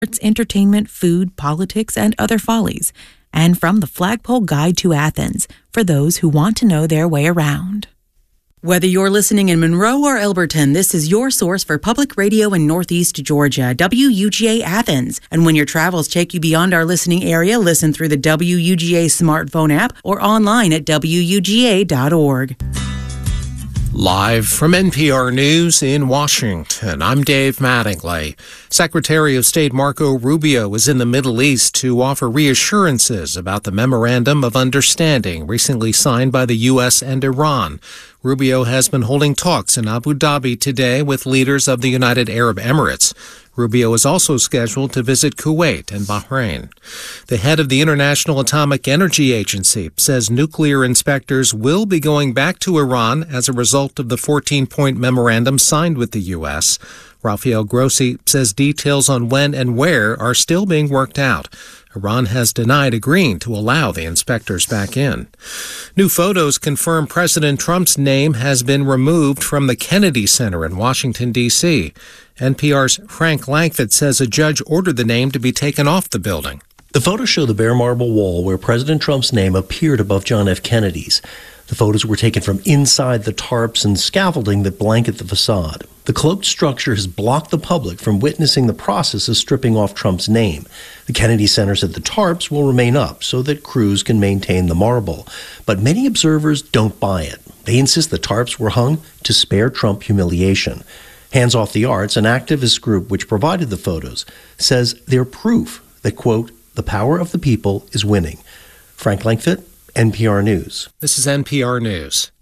arts, entertainment, food, politics, and other follies, and from the Flagpole Guide to Athens for those who want to know their way around. Whether you're listening in Monroe or Elberton, this is your source for public radio in Northeast Georgia, WUGA Athens. And when your travels take you beyond our listening area, listen through the WUGA smartphone app or online at WUGA.org. Live from NPR News in Washington, I'm Dave Mattingly. Secretary of State Marco Rubio is in the Middle East to offer reassurances about the Memorandum of Understanding recently signed by the U.S. and Iran. Rubio has been holding talks in Abu Dhabi today with leaders of the United Arab Emirates. Rubio is also scheduled to visit Kuwait and Bahrain. The head of the International Atomic Energy Agency says nuclear inspectors will be going back to Iran as a result of the 14-point memorandum signed with the U.S. Rafael Grossi says details on when and where are still being worked out. Iran has denied agreeing to allow the inspectors back in. New photos confirm President Trump's name has been removed from the Kennedy Center in Washington, D.C. NPR's Frank Langfitt says a judge ordered the name to be taken off the building. The photos show the bare marble wall where President Trump's name appeared above John F. Kennedy's. The photos were taken from inside the tarps and scaffolding that blanket the facade. The cloaked structure has blocked the public from witnessing the process of stripping off Trump's name. The Kennedy Center said the tarps will remain up so that crews can maintain the marble. But many observers don't buy it. They insist the tarps were hung to spare Trump humiliation. Hands Off the Arts, an activist group which provided the photos, says they're proof that, quote, the power of the people is winning. Frank Langfitt, NPR News. This is NPR News.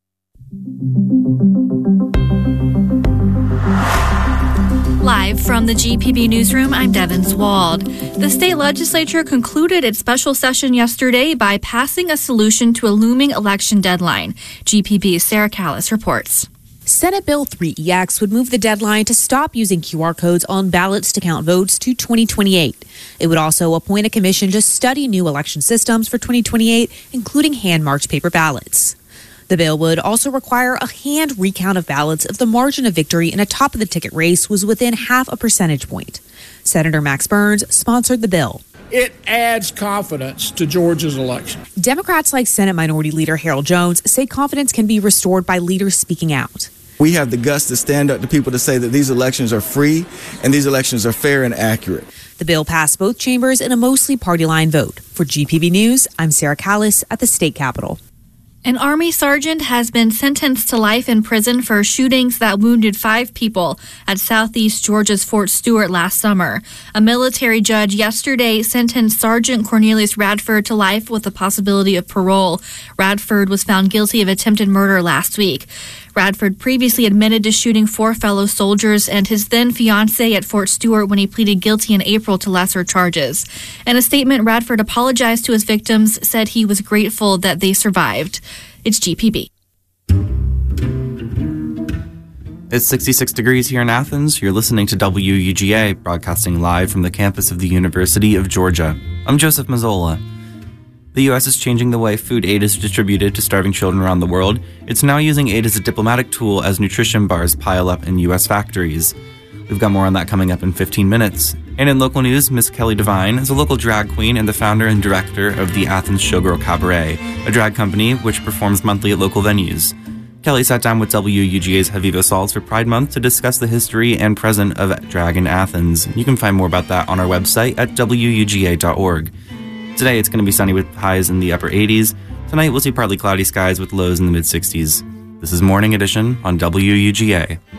Live from the GPB Newsroom, I'm Devin Swald. The state legislature concluded its special session yesterday by passing a solution to a looming election deadline. GPB's Sarah Callis reports. Senate Bill 3EX would move the deadline to stop using QR codes on ballots to count votes to 2028. It would also appoint a commission to study new election systems for 2028, including hand-marked paper ballots. The bill would also require a hand recount of ballots if the margin of victory in a top-of-the-ticket race was within half a percentage point. Senator Max Burns sponsored the bill. It adds confidence to Georgia's election. Democrats like Senate Minority Leader Harold Jones say confidence can be restored by leaders speaking out. We have the guts to stand up to people to say that these elections are free and these elections are fair and accurate. The bill passed both chambers in a mostly party-line vote. For GPB News, I'm Sarah Callis at the state capitol. An Army sergeant has been sentenced to life in prison for shootings that wounded 5 people at Southeast Georgia's Fort Stewart last summer. A military judge yesterday sentenced Sergeant Cornelius Radford to life with the possibility of parole. Radford was found guilty of attempted murder last week. Radford previously admitted to shooting 4 fellow soldiers and his then-fiancée at Fort Stewart when he pleaded guilty in April to lesser charges. In a statement, Radford apologized to his victims, said he was grateful that they survived. It's GPB. It's 66 degrees here in Athens. You're listening to WUGA, broadcasting live from the campus of the University of Georgia. I'm Joseph Mazzola. The U.S. is changing the way food aid is distributed to starving children around the world. It's now using aid as a diplomatic tool as nutrition bars pile up in U.S. factories. We've got more on that coming up in 15 minutes. And in local news, Miss Kelly Devine is a local drag queen and the founder and director of the Athens Showgirl Cabaret, a drag company which performs monthly at local venues. Kelly sat down with WUGA's Haviva Salz for Pride Month to discuss the history and present of drag in Athens. You can find more about that on our website at WUGA.org. Today it's going to be sunny with highs in the upper 80s. Tonight we'll see partly cloudy skies with lows in the mid-60s. This is Morning Edition on WUGA.